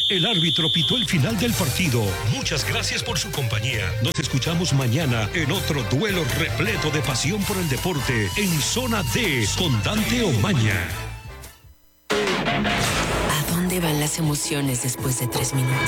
El árbitro pitó el final del partido. Muchas gracias por su compañía. Nos escuchamos mañana en otro duelo repleto de pasión por el deporte en Zona D con Dante Omaña. ¿A dónde van las emociones después de 3 minutos?